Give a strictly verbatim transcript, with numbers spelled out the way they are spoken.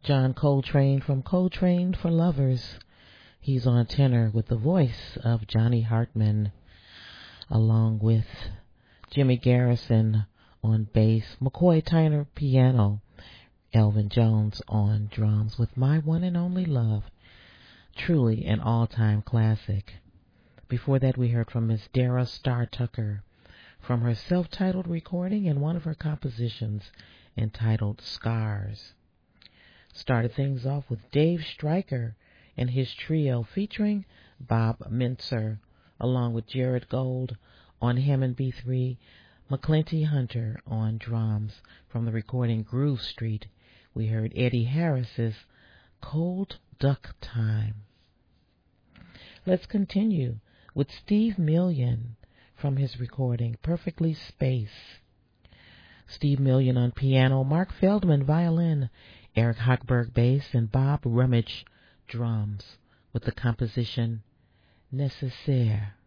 John Coltrane from Coltrane for Lovers. He's on tenor with the voice of Johnny Hartman, along with Jimmy Garrison on bass, McCoy Tyner piano, Elvin Jones on drums with My One and Only Love. Truly an all-time classic. Before that, we heard from Miss Dara Starr Tucker from her self-titled recording and one of her compositions entitled Scars. Started things off with Dave Stryker and his trio featuring Bob Mintzer, along with Jared Gold on Hammond B three, McClinty Hunter on drums. From the recording Groove Street, we heard Eddie Harris's Cold Duck Time. Let's continue with Steve Million from his recording Perfectly Space. Steve Million on piano, Mark Feldman violin, Eric Hochberg bass, and Bob Rummage drums with the composition Nécessaire.